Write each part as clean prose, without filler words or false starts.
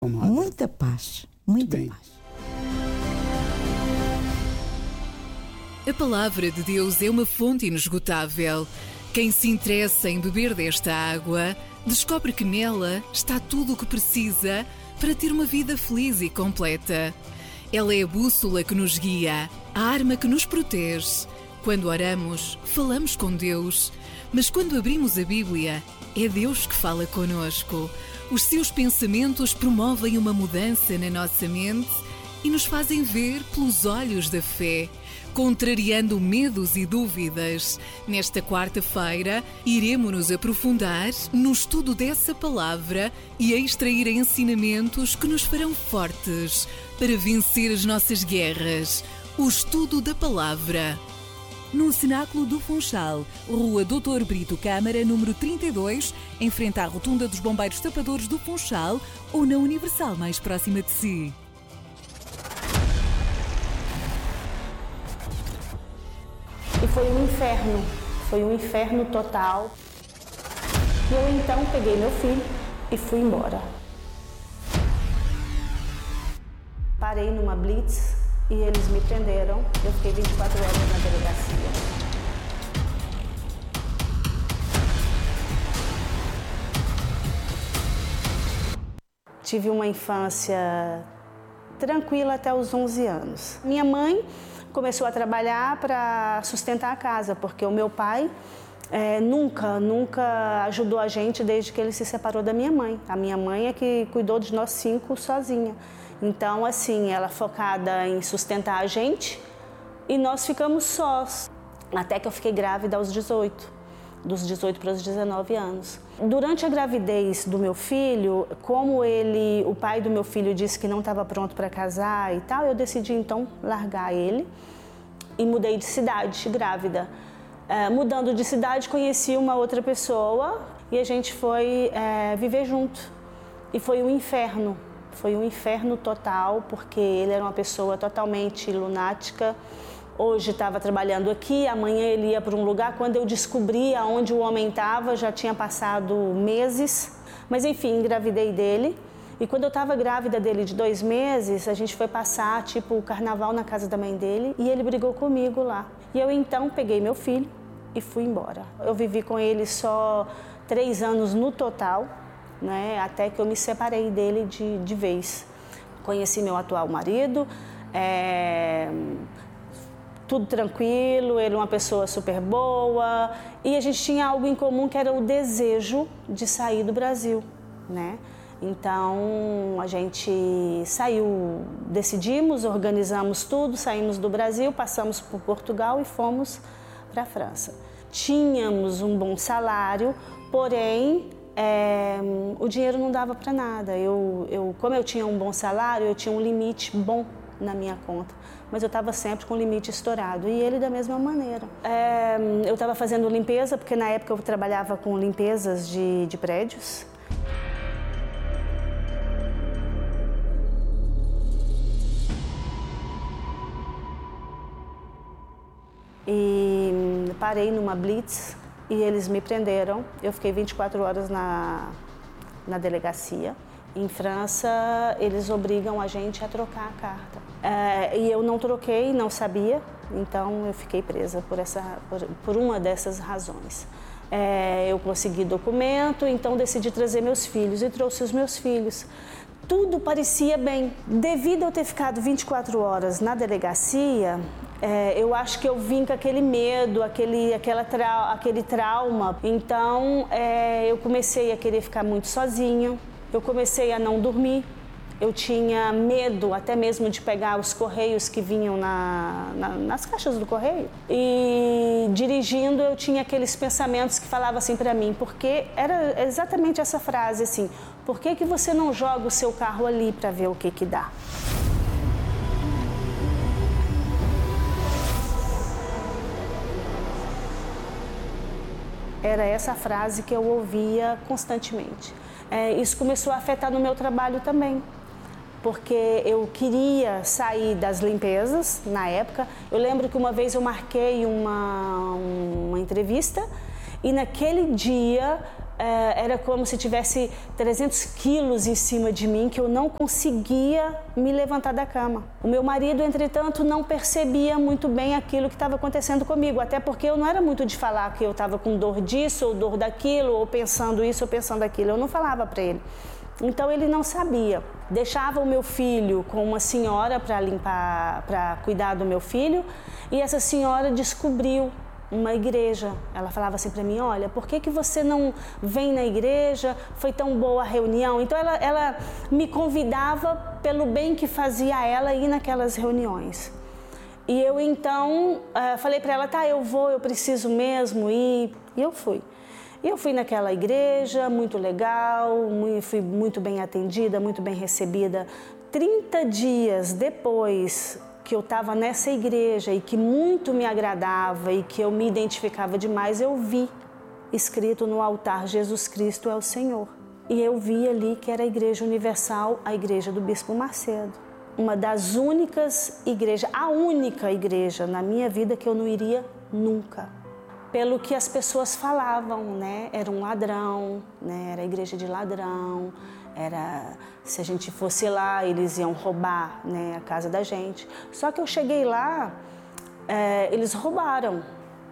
Muita paz, muita paz. A palavra de Deus é uma fonte inesgotável. Quem se interessa em beber desta água, descobre que nela está tudo o que precisa para ter uma vida feliz e completa. Ela é a bússola que nos guia, a arma que nos protege. Quando oramos, falamos com Deus, mas quando abrimos a Bíblia, é Deus que fala conosco. Os seus pensamentos promovem uma mudança na nossa mente e nos fazem ver pelos olhos da fé, contrariando medos e dúvidas. Nesta quarta-feira, iremos-nos aprofundar no estudo dessa palavra e a extrair ensinamentos que nos farão fortes para vencer as nossas guerras. O estudo da palavra. No Cenáculo do Funchal, Rua Doutor Brito Câmara, número 32, em frente à Rotunda dos Bombeiros Tapadores do Funchal, ou na Universal mais próxima de si. E foi um inferno total. E eu então peguei meu filho e fui embora. Parei numa blitz e eles me prenderam. Eu fiquei 24 horas na delegacia. Tive uma infância tranquila até os 11 anos. Minha mãe começou a trabalhar para sustentar a casa, porque o meu pai nunca ajudou a gente desde que ele se separou da minha mãe. A minha mãe é que cuidou de nós 5 sozinha. Então, assim, ela focada em sustentar a gente e nós ficamos sós. Até que eu fiquei grávida aos 18, dos 18 para os 19 anos. Durante a gravidez do meu filho, como o pai do meu filho disse que não estava pronto para casar e tal, eu decidi então largar ele e mudei de cidade, grávida. Mudando de cidade, conheci uma outra pessoa e a gente foi viver junto. E foi um inferno. Foi um inferno total, porque ele era uma pessoa totalmente lunática. Hoje estava trabalhando aqui, amanhã ele ia para um lugar. Quando eu descobri aonde o homem estava, já tinha passado meses. Mas enfim, engravidei dele. E quando eu estava grávida dele de 2 meses, a gente foi passar o carnaval na casa da mãe dele e ele brigou comigo lá. E eu então peguei meu filho e fui embora. Eu vivi com ele só 3 anos no total, né, até que eu me separei dele de vez. Conheci meu atual marido, tudo tranquilo, ele uma pessoa super boa e a gente tinha algo em comum que era o desejo de sair do Brasil, né? Então a gente saiu, decidimos, organizamos tudo, saímos do Brasil, passamos por Portugal e fomos para a França. Tínhamos um bom salário, porém o dinheiro não dava para nada. Como eu tinha um bom salário, eu tinha um limite bom na minha conta, mas eu estava sempre com o limite estourado e ele da mesma maneira. Eu estava fazendo limpeza, porque na época eu trabalhava com limpezas de prédios. E parei numa blitz e eles me prenderam. Eu fiquei 24 horas na delegacia. Em França, eles obrigam a gente a trocar a carta. E eu não troquei, não sabia, então eu fiquei presa por uma dessas razões. Eu consegui documento, então decidi trazer meus filhos e trouxe os meus filhos. Tudo parecia bem. Devido a eu ter ficado 24 horas na delegacia, eu acho que eu vim com aquele medo, aquele trauma. Então, eu comecei a querer ficar muito sozinha, eu comecei a não dormir. Eu tinha medo até mesmo de pegar os correios que vinham nas caixas do correio. E dirigindo eu tinha aqueles pensamentos que falavam assim para mim, porque era exatamente essa frase assim, por que você não joga o seu carro ali para ver o que dá? Era essa frase que eu ouvia constantemente. Isso começou a afetar no meu trabalho também, porque eu queria sair das limpezas na época. Eu lembro que uma vez eu marquei uma entrevista e naquele dia era como se tivesse 300 quilos em cima de mim, que eu não conseguia me levantar da cama. O meu marido, entretanto, não percebia muito bem aquilo que estava acontecendo comigo, até porque eu não era muito de falar que eu estava com dor disso ou dor daquilo, ou pensando isso ou pensando aquilo. Eu não falava para ele. Então ele não sabia. Deixava o meu filho com uma senhora para cuidar do meu filho, e essa senhora descobriu uma igreja. Ela falava assim para mim: olha, por que você não vem na igreja? Foi tão boa a reunião. Então ela me convidava pelo bem que fazia ela ir naquelas reuniões. E eu então falei para ela: tá, eu vou, eu preciso mesmo ir. E eu fui. E eu fui naquela igreja, muito legal, fui muito bem atendida, muito bem recebida. 30 dias depois que eu estava nessa igreja e que muito me agradava e que eu me identificava demais, eu vi escrito no altar: Jesus Cristo é o Senhor. E eu vi ali que era a Igreja Universal, a igreja do Bispo Macedo. Uma das únicas igrejas, a única igreja na minha vida que eu não iria nunca. Pelo que as pessoas falavam, né? Era um ladrão, né? Era a igreja de ladrão. Se a gente fosse lá, eles iam roubar, né, a casa da gente. Só que eu cheguei lá, eles roubaram.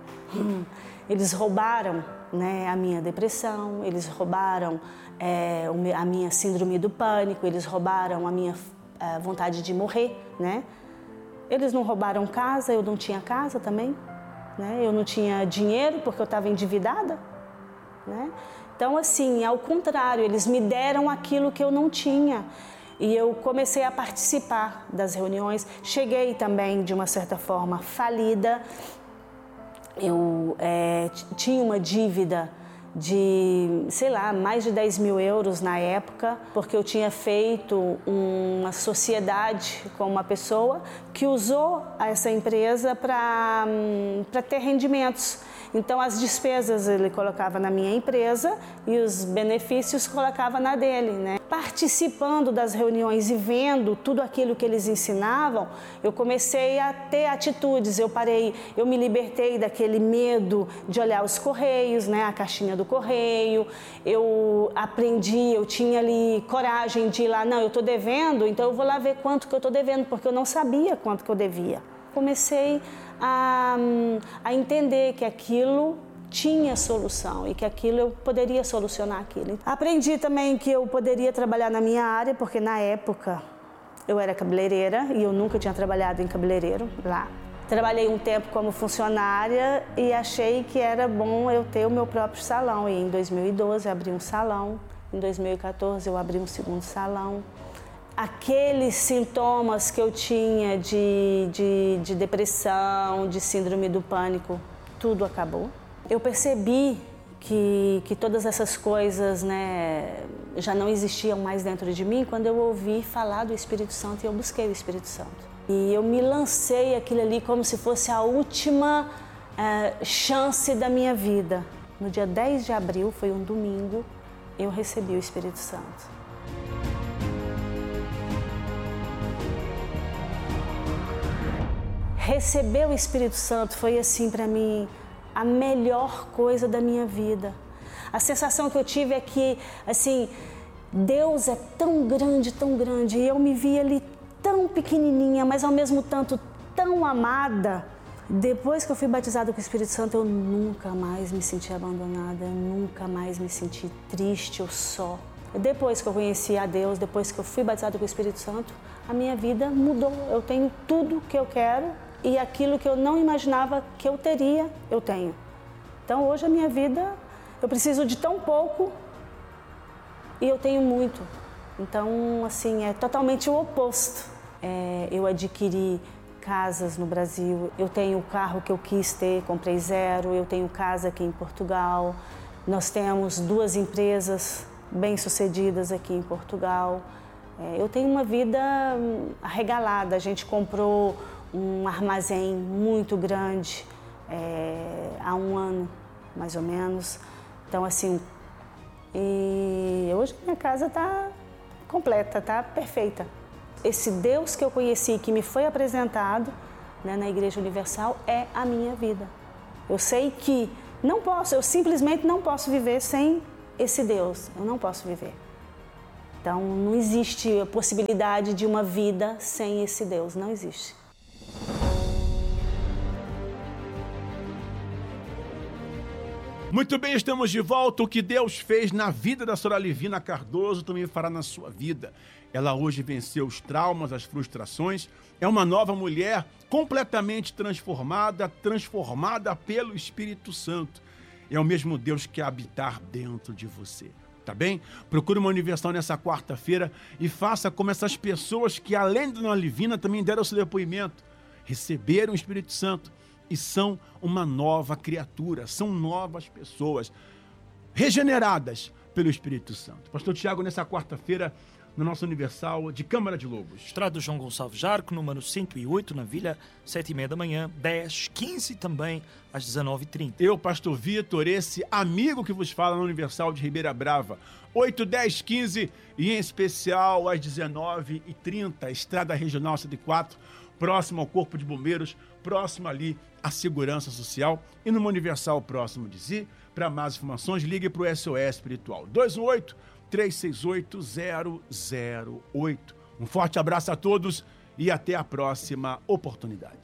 Eles roubaram, né, a minha depressão, eles roubaram a minha síndrome do pânico, eles roubaram a minha vontade de morrer, né? Eles não roubaram casa, eu não tinha casa também, né? Eu não tinha dinheiro porque eu estava endividada, né? Então, assim, ao contrário, eles me deram aquilo que eu não tinha. E eu comecei a participar das reuniões. Cheguei também, de uma certa forma, falida. Eu tinha uma dívida de, sei lá, mais de 10 mil euros na época, porque eu tinha feito uma sociedade com uma pessoa que usou essa empresa para ter rendimentos. Então, as despesas ele colocava na minha empresa e os benefícios colocava na dele, né? Participando das reuniões e vendo tudo aquilo que eles ensinavam, eu comecei a ter atitudes. Eu me libertei daquele medo de olhar os correios, né? A caixinha do correio. Eu aprendi, eu tinha ali coragem de ir lá: não, eu estou devendo, então eu vou lá ver quanto que eu estou devendo, porque eu não sabia quanto que eu devia. Comecei a entender que aquilo tinha solução e que aquilo eu poderia solucionar aquilo. Aprendi também que eu poderia trabalhar na minha área, porque na época eu era cabeleireira e eu nunca tinha trabalhado em cabeleireiro lá. Trabalhei um tempo como funcionária e achei que era bom eu ter o meu próprio salão. E em 2012 eu abri um salão, em 2014 eu abri um segundo salão. Aqueles sintomas que eu tinha de depressão, de síndrome do pânico, tudo acabou. Eu percebi que todas essas coisas, né, já não existiam mais dentro de mim quando eu ouvi falar do Espírito Santo e eu busquei o Espírito Santo. E eu me lancei aquilo ali como se fosse a última chance da minha vida. No dia 10 de abril, foi um domingo, eu recebi o Espírito Santo. Receber o Espírito Santo foi, assim, para mim, a melhor coisa da minha vida. A sensação que eu tive é que, assim, Deus é tão grande, e eu me via ali tão pequenininha, mas ao mesmo tempo tão amada. Depois que eu fui batizada com o Espírito Santo, eu nunca mais me senti abandonada, eu nunca mais me senti triste ou só. Depois que eu conheci a Deus, depois que eu fui batizada com o Espírito Santo, a minha vida mudou. Eu tenho tudo que eu quero. E aquilo que eu não imaginava que eu teria, eu tenho. Então, hoje a minha vida, eu preciso de tão pouco e eu tenho muito. Então, assim, é totalmente o oposto. Eu adquiri casas no Brasil, eu tenho o carro que eu quis ter, comprei zero, eu tenho casa aqui em Portugal. Nós temos 2 empresas bem-sucedidas aqui em Portugal. Eu tenho uma vida arregalada. A gente comprou um armazém muito grande há um ano, mais ou menos. Então, assim, e hoje minha casa está completa, está perfeita. Esse Deus que eu conheci, que me foi apresentado, né, na Igreja Universal, é a minha vida. Eu sei que eu simplesmente não posso viver sem esse Deus, eu não posso viver. Então, não existe a possibilidade de uma vida sem esse Deus, não existe. Muito bem, estamos de volta. O que Deus fez na vida da senhora Livina Cardoso também fará na sua vida. Ela hoje venceu os traumas, as frustrações. É uma nova mulher completamente transformada pelo Espírito Santo. É o mesmo Deus que habitar dentro de você. Tá bem? Procure uma Universal nessa quarta-feira e faça como essas pessoas que, além da Dona Livina, também deram seu depoimento. Receberam o Espírito Santo e são uma nova criatura, são novas pessoas, regeneradas pelo Espírito Santo. Pastor Tiago, nessa quarta-feira, no nosso Universal de Câmara de Lobos. Estrada João Gonçalves Jarco, número 108, na Vila, 7h30 da manhã, 10, 15 também, às 19h30. Eu, Pastor Vitor, esse amigo que vos fala no Universal de Ribeira Brava, 8, 10, 15 e em especial às 19h30, Estrada Regional 104, próximo ao Corpo de Bombeiros, próximo ali à Segurança Social e no Universal próximo de si. Para mais informações, ligue para o SOS Espiritual, 218-368-008. Um forte abraço a todos e até a próxima oportunidade.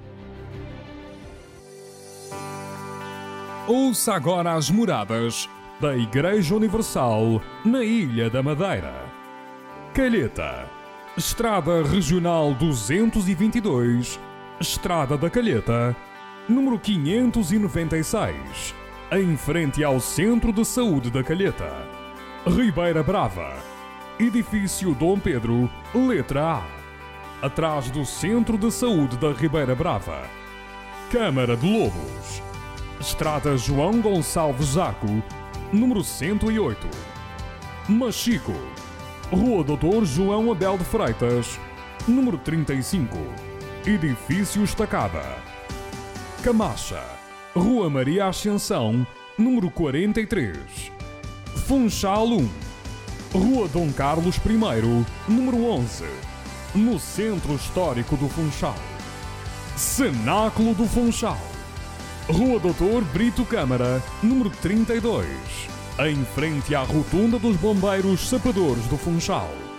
Ouça agora as moradas da Igreja Universal na Ilha da Madeira. Calheta, Estrada Regional 222, Estrada da Calheta, número 596, em frente ao Centro de Saúde da Calheta. Ribeira Brava, Edifício Dom Pedro, letra A, atrás do Centro de Saúde da Ribeira Brava. Câmara de Lobos, Estrada João Gonçalves Jaco, número 108. Machico, Rua Doutor João Abel de Freitas, número 35, Edifício Estacada. Camacha, Rua Maria Ascensão, número 43. Funchal 1, Rua Dom Carlos I, número 11, no Centro Histórico do Funchal. Cenáculo do Funchal, Rua Doutor Brito Câmara, número 32, em frente à Rotunda dos Bombeiros Sapadores do Funchal.